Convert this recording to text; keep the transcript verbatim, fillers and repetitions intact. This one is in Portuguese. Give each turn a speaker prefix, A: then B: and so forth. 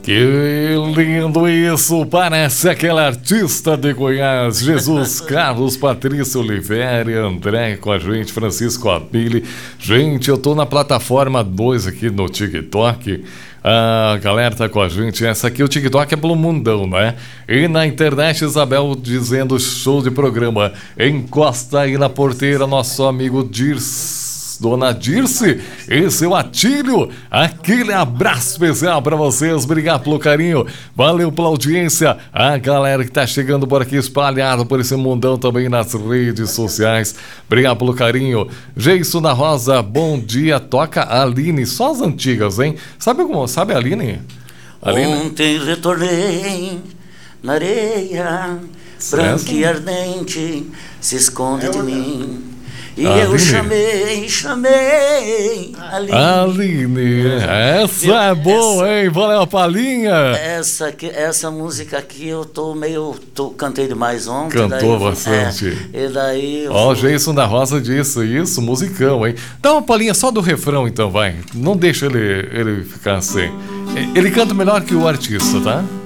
A: Que lindo isso! Parece aquele artista de Goiás, Jesus Carlos, Patrícia Oliveira, André com a gente, Francisco Abili. Gente, eu tô na plataforma dois aqui no TikTok. A galera tá com a gente. Essa aqui, o TikTok é pelo mundão, né? E na internet, Isabel dizendo show de programa. Encosta aí na porteira, nosso amigo Dirce. Dona Dirce e seu Atílio, aquele abraço especial para vocês, obrigado pelo carinho, valeu pela audiência, a galera que tá chegando por aqui espalhado por esse mundão também nas redes sociais, obrigado pelo carinho. Geison da Rosa, bom dia, toca a Aline, só as antigas, hein? Sabe como, sabe a Aline?
B: Aline? Ontem retornei na areia, branca e ardente, se esconde de mim. E Aline. Eu chamei, chamei Aline.
A: Aline, essa eu, é boa, essa, hein? Valeu a palhinha.
B: Essa, essa música aqui eu tô meio... Tô, cantei demais ontem.
A: Cantou
B: daí,
A: bastante.
B: É, e daí...
A: Ó, o Geison da Rosa disse isso, musicão, hein? Dá uma palhinha só do refrão, então, vai. Não deixa ele, ele ficar assim. Ele canta melhor que o artista, tá?